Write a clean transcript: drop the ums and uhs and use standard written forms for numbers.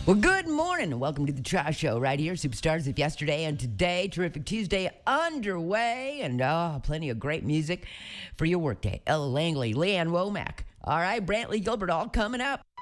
Well, good morning and welcome to the Tra Show right here. Superstars of yesterday and today. Terrific Tuesday underway and plenty of great music for your workday. Ella Langley, Leanne Womack. All right, Brantley Gilbert all coming up.